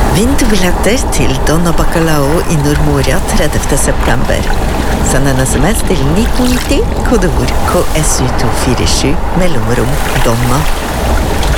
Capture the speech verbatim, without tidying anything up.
Vinn to billetter til Donna Bacalao i Nordmoria tredivte september. Send en sms til nitten nitti, kodeord K S U to fire sju, mellomrom Donna.